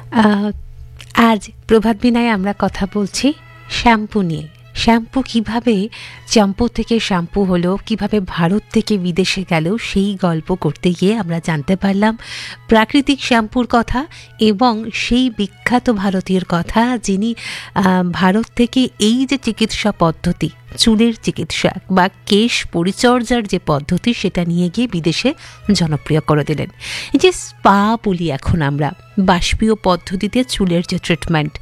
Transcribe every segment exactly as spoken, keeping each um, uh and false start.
আহ, আজ প্রভাত বিনায় আমরা কথা বলছি শ্যাম্পু নিয়ে। শ্যাম্পু কিভাবে চাম্পু থেকে শ্যাম্পু হলো, কিভাবে ভারত থেকে বিদেশে গেল, সেই গল্প করতে গিয়ে আমরা জানতে পারলাম প্রাকৃতিক শ্যাম্পুর কথা এবং সেই বিখ্যাত ভারতীয়র কথা যিনি আহ, ভারত থেকে এই যে চিকিৎসা পদ্ধতি, চুলের চিকিৎসা বা কেশ পরিচর্যার যে পদ্ধতি, সেটা নিয়ে গিয়ে বিদেশে জনপ্রিয় করে দিলেন। এই যে স্পা বলি এখন আমরা, বাষ্পীয় পদ্ধতিতে চুলের যে ট্রিটমেন্ট,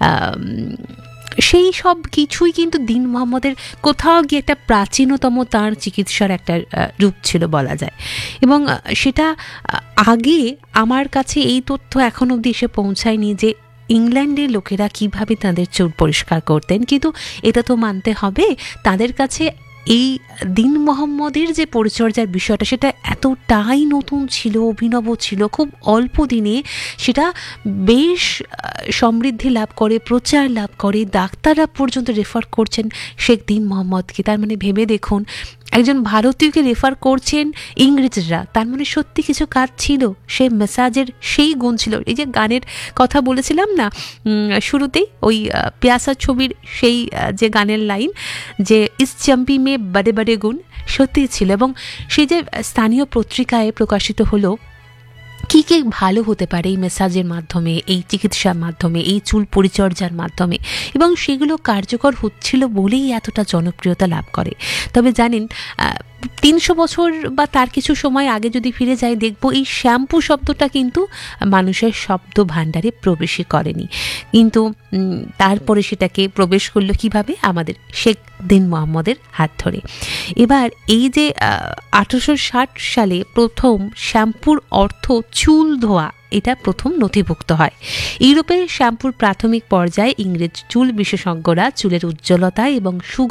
সেই সব কিছুই কিন্তু দীন মোহাম্মদের কোথাও গিয়ে একটা প্রাচীনতম তার চিকিৎসার একটা রূপ ছিল বলা যায়। এবং সেটা আগে আমার কাছে এই তথ্য এখন অবধি এসে পৌঁছায়নি যে ইংল্যান্ডের লোকেরা কিভাবে তাদের চুল পরিষ্কার করতেন, কিন্তু এটা তো মানতে হবে তাদের কাছে এই দীন মোহাম্মদের যে পরিচর্যার বিষয়টা সেটা এতটাই নতুন ছিল, অভিনব ছিল, খুব অল্প দিনে সেটা বেশ সমৃদ্ধি লাভ করে, প্রচার লাভ করে, ডাক্তাররা পর্যন্ত রেফার করছেন শেখ দীন মোহাম্মদকে। তার মানে ভেবে দেখুন, একজন ভারতীয়কে রেফার করছেন ইংরেজরা, তার মানে সত্যি কিছু কাজ ছিল, সে মেসাজের সেই গুণ ছিল। এই যে গানের কথা বলেছিলাম না শুরুতেই, ওই পিয়াসা ছবির সেই যে গানের লাইন, যে ইস চাম্পি মে বড়ে বড়ে গুণ, সত্যিই ছিল। এবং সেই যে স্থানীয় পত্রিকায় প্রকাশিত হলো কী কী ভালো হতে পারে এই মেসাজের মাধ্যমে, এই চিকিৎসার মাধ্যমে, এই চুল পরিচর্যার মাধ্যমে, এবং সেগুলো কার্যকর হচ্ছিল বলেই এতটা জনপ্রিয়তা লাভ করে। তবে জানেন, তিনশো বছর বা তার কিছু সময় আগে যদি ফিরে যাই, দেখব এই শ্যাম্পু শব্দটা কিন্তু মানুষের শব্দ ভাণ্ডারে প্রবেশই করেনি, কিন্তু তারপরে সেটাকে প্রবেশ করলো কিভাবে, আমাদের শেখ দীন মোহাম্মদের হাত ধরে। এবার এই যে আঠারোশো ষাট সালে প্রথম শ্যাম্পুর অর্থ চুল ধোয়া, এটা প্রথম নথিভুক্ত হয়। ইউরোপের শ্যাম্পুর প্রাথমিক পর্যায়ে ইংরেজ চুল বিশেষজ্ঞরা চুলের উজ্জ্বলতা এবং